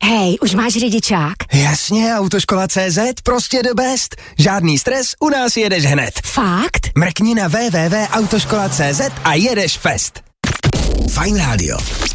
Hej, už máš řidičák? Jasně, Autoškola.cz, prostě the best. Žádný stres, u nás jedeš hned. Fakt? Mrkni na www.autoškola.cz a jedeš fest. Fajn rádio.